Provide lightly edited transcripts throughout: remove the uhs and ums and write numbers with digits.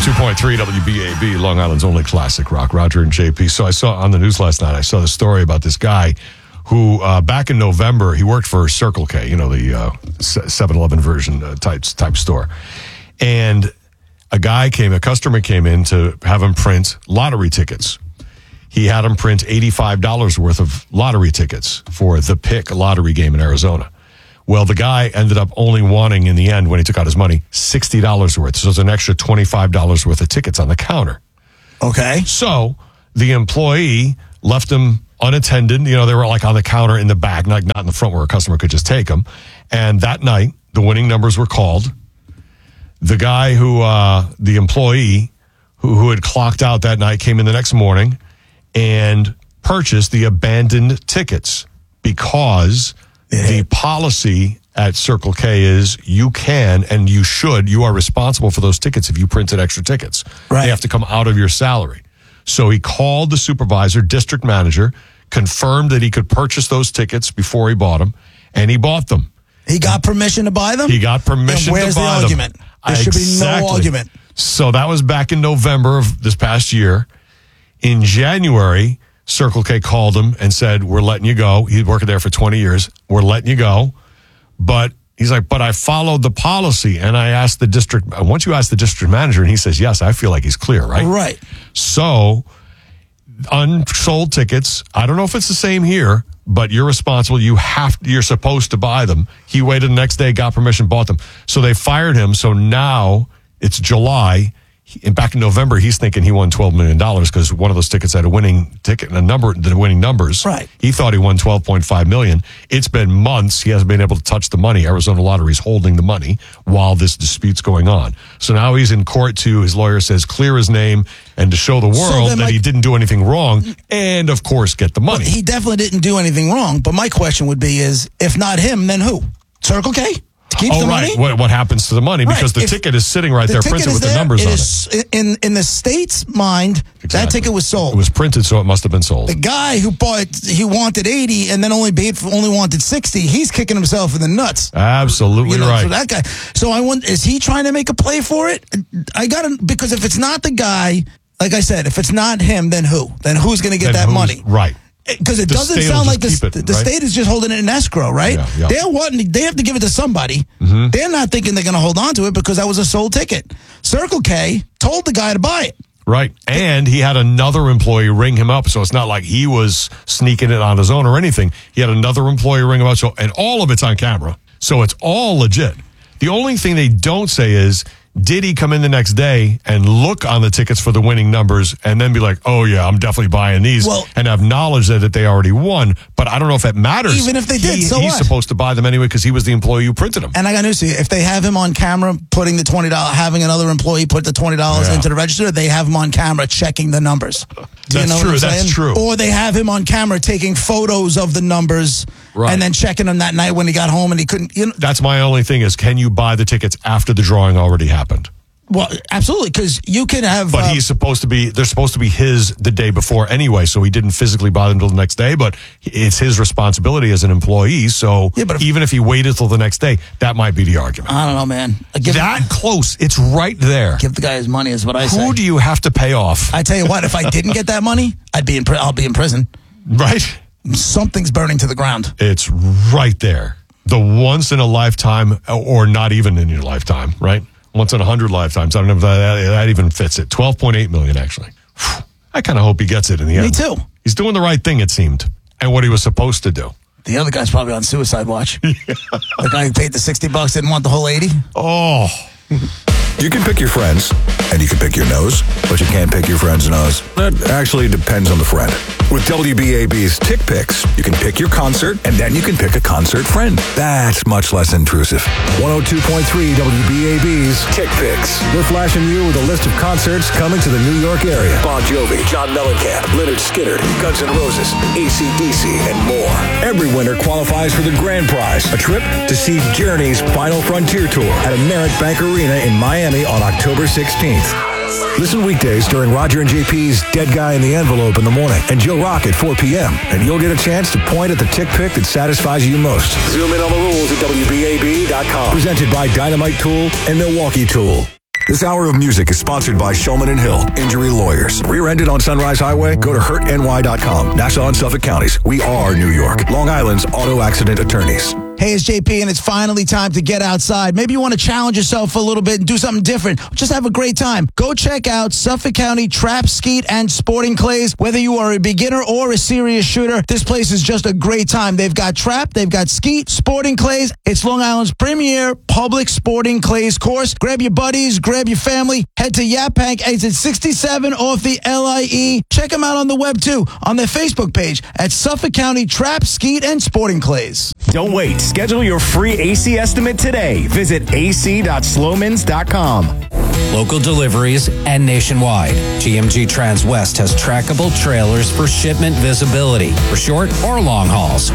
102.3 WBAB, Long Island's only classic rock. Roger and JP. So I saw on the news last night, I saw the story about this guy who back in November, he worked for Circle K, you know, the 7-Eleven version type store. And a customer came in to have him print lottery tickets. He had him print $85 worth of lottery tickets for the Pick lottery game in Arizona. Well, the guy ended up only wanting, in the end, when he took out his money, $60 worth. So there's an extra $25 worth of tickets on the counter. Okay. So the employee left him unattended. You know, they were like on the counter in the back, not in the front where a customer could just take them. And that night, the winning numbers were called. The guy the employee who had clocked out that night came in the next morning and purchased the abandoned tickets because the policy at Circle K is you can and you are responsible for those tickets if you printed extra tickets. Right. They have to come out of your salary. So he called the supervisor, district manager, confirmed that he could purchase those tickets before he bought them, and he bought them. He got permission to buy them? He got permission to buy them. Where's the argument? There should be no argument. So that was back in November of this past year. In January, Circle K called him and said, we're letting you go. He'd worked there for 20 years. We're letting you go. But he's like, but I followed the policy. And I asked once you ask the district manager, and he says, yes, I feel like he's clear, right? Right. So unsold tickets, I don't know if it's the same here, but you're responsible. You're supposed to buy them. He waited the next day, got permission, bought them. So they fired him. So now it's July. And back in November, he's thinking he won $12 million because one of those tickets had a winning ticket and the winning numbers. Right. He thought he won $12.5 million. It's been months. He hasn't been able to touch the money. Arizona Lottery's holding the money while this dispute's going on. So now he's in court his lawyer says, clear his name and to show the world that he didn't do anything wrong and, of course, get the money. Well, he definitely didn't do anything wrong. But my question would be if not him, then who? Circle K? Keeps the money? What happens to the money? Because the ticket is sitting right there printed with the numbers on it. In the state's mind, that ticket was sold. It was printed, so it must have been sold. The guy who he wanted 80 and then only wanted 60, he's kicking himself in the nuts. Absolutely right. So that guy. So I wonder, is he trying to make a play for it? Because if it's not the guy, like I said, if it's not him, then who? Then who's going to get that money? Right. Because it doesn't sound like the state is just holding it in escrow, right? Yeah. They have to give it to somebody. Mm-hmm. They're not thinking they're going to hold on to it because that was a sold ticket. Circle K told the guy to buy it. Right. And he had another employee ring him up, so it's not like he was sneaking it on his own or anything. He had another employee ring him up, and all of it's on camera. So it's all legit. The only thing they don't say is, did he come in the next day and look on the tickets for the winning numbers and then be like, oh, yeah, I'm definitely buying these and have knowledge that they already won? But I don't know if it matters. Even if they did, he's supposed to buy them anyway because he was the employee who printed them. And I got news to you. If they have him on camera putting the $20, having another employee put the $20 into the register, they have him on camera checking the numbers. That's true. Or they have him on camera taking photos of the numbers and then checking them that night when he got home and he couldn't. That's my only thing is, can you buy the tickets after the drawing already happened? Well, absolutely, because you can have... But they're supposed to be his the day before anyway, so he didn't physically buy them until the next day, but it's his responsibility as an employee, so even if he waited till the next day, that might be the argument. I don't know, man. Close. It's right there. Give the guy his money is what I say. Who do you have to pay off? I tell you what, if I didn't get that money, I'll be in prison. Right? Something's burning to the ground. It's right there. The once in a lifetime, or not even in your lifetime, right? Once in 100 lifetimes. I don't know if that even fits it. $12.8 million, actually. I kind of hope he gets it in the end. Me too. He's doing the right thing, it seemed, and what he was supposed to do. The other guy's probably on suicide watch. The guy who paid the $60 didn't want the whole 80. Oh. You can pick your friends, and you can pick your nose, but you can't pick your friend's nose. That actually depends on the friend. With WBAB's Tick Picks, you can pick your concert, and then you can pick a concert friend. That's much less intrusive. 102.3 WBAB's Tick Picks. We're flashing you with a list of concerts coming to the New York area. Bon Jovi, John Mellencamp, Lynyrd Skynyrd, Guns N' Roses, AC/DC, and more. Every winner qualifies for the grand prize, a trip to see Journey's Final Frontier Tour at Amerit Bank Arena in Miami on October 16th. Listen weekdays during Roger and JP's Dead Guy in the Envelope in the morning and Joe Rock at 4 p.m. And you'll get a chance to point at the tick pick that satisfies you most. Zoom in on the rules at WBAB.com. Presented by Dynamite Tool and Milwaukee Tool. This hour of music is sponsored by Shulman & Hill, Injury Lawyers. Rear-ended on Sunrise Highway? Go to hurtny.com. Nassau and Suffolk counties. We are New York. Long Island's auto accident attorneys. Hey, it's JP, and it's finally time to get outside. Maybe you want to challenge yourself a little bit and do something different. Just have a great time. Go check out Suffolk County Trap, Skeet, and Sporting Clays. Whether you are a beginner or a serious shooter, this place is just a great time. They've got trap, they've got skeet, sporting clays. It's Long Island's premier public sporting clays course. Grab your buddies, grab your family. Head to Yaphank, exit 67 off the LIE. Check them out on the web, too, on their Facebook page at Suffolk County Trap, Skeet, and Sporting Clays. Don't wait. Schedule your free AC estimate today. Visit ac.slomans.com. Local deliveries and nationwide. GMG Transwest has trackable trailers for shipment visibility for short or long hauls.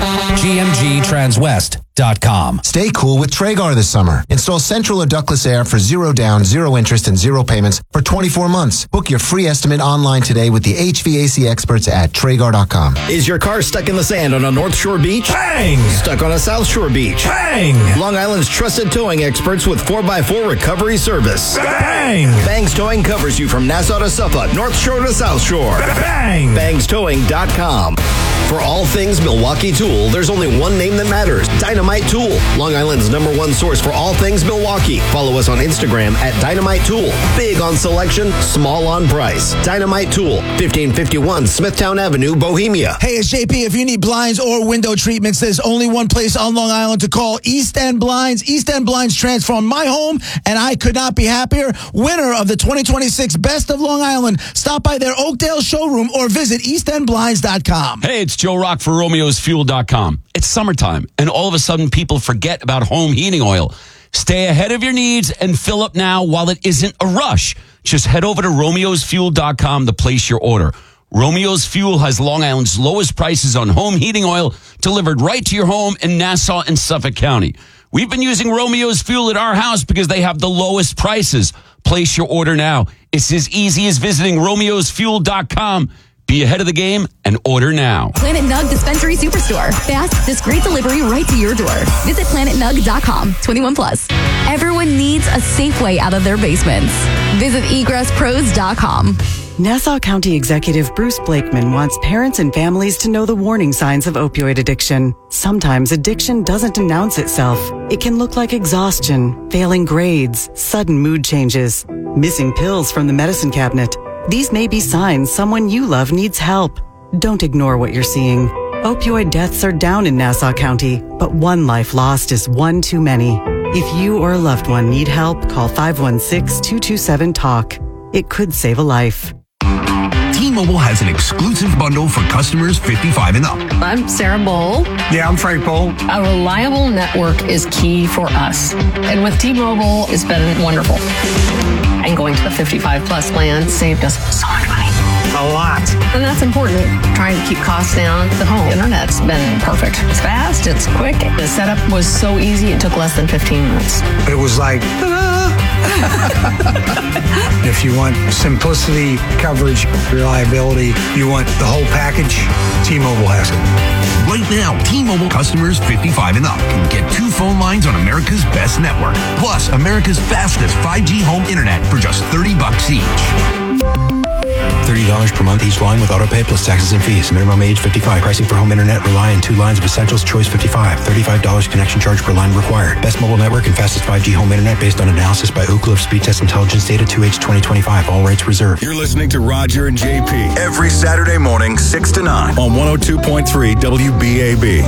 GMGTranswest.com. Stay cool with Traegar this summer. Install central or ductless air for 0 down, 0 interest, and 0 payments for 24 months. Book your free estimate online today with the HVAC experts at Traegar.com. Is your car stuck in the sand on a North Shore beach? Bang! Stuck on a South Shore beach? Bang! Long Island's trusted towing experts with 4x4 recovery service. Bang! Bangs Towing covers you from Nassau to Suffolk, North Shore to South Shore. Bang! BangsTowing.com. For all things Milwaukee Tool, there's only one name that matters: Dynamite Tool. Long Island's #1 source for all things Milwaukee. Follow us on Instagram at Dynamite Tool. Big on selection, small on price. Dynamite Tool, 1551 Smithtown Avenue, Bohemia. Hey, it's JP. If you need blinds or window treatments, there's only one place on Long Island to call: East End Blinds. East End Blinds transformed my home, and I could not be happier. Winner of the 2026 Best of Long Island. Stop by their Oakdale showroom or visit eastendblinds.com. Hey, it's Joe Rock for Romeo'sFuel.com. It's summertime, and all of a sudden people forget about home heating oil. Stay ahead of your needs and fill up now while it isn't a rush. Just head over to Romeo'sFuel.com to place your order. Romeo's Fuel has Long Island's lowest prices on home heating oil delivered right to your home in Nassau and Suffolk County. We've been using Romeo's Fuel at our house because they have the lowest prices. Place your order now. It's as easy as visiting Romeo'sFuel.com. Be ahead of the game and order now. Planet Nug Dispensary Superstore. Fast, discreet delivery right to your door. Visit planetnug.com. 21 plus. Everyone needs a safe way out of their basements. Visit egrесspros.com. Nassau County Executive Bruce Blakeman wants parents and families to know the warning signs of opioid addiction. Sometimes addiction doesn't announce itself. It can look like exhaustion, failing grades, sudden mood changes, missing pills from the medicine cabinet. These may be signs someone you love needs help. Don't ignore what you're seeing. Opioid deaths are down in Nassau County, but one life lost is one too many. If you or a loved one need help, call 516-227-TALK. It could save a life. T-Mobile has an exclusive bundle for customers 55 and up. I'm Sarah Bowl. Yeah, I'm Frank Bowl. A reliable network is key for us. And with T-Mobile, it's been wonderful. And going to the 55 plus plan saved us so much money. A lot. And that's important. Trying to keep costs down. The home internet's been perfect. It's fast, it's quick. The setup was so easy, it took less than 15 minutes. It was like, if you want simplicity, coverage, reliability, you want the whole package, T-Mobile has it. Right now, T-Mobile customers 55 and up can get 2 phone lines on America's best network, plus America's fastest 5G home internet for just $30 each. $30 per month each line with autopay plus taxes and fees. Minimum age 55. Pricing for home internet rely on 2 lines of Essentials Choice 55. $35 connection charge per line required. Best mobile network and fastest 5G home internet based on analysis by Ookla of Speed Test Intelligence data 2H 2025. All rates reserved. You're listening to Roger and JP every Saturday morning, 6 to 9 on 102.3 WBAB.